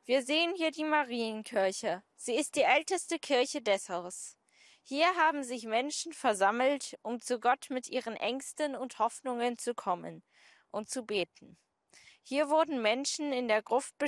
Wir sehen hier die Marienkirche. Sie ist die älteste Kirche Dessauers. Hier haben sich Menschen versammelt, um zu Gott mit ihren Ängsten und Hoffnungen zu kommen und zu beten. Hier wurden Menschen in der Gruft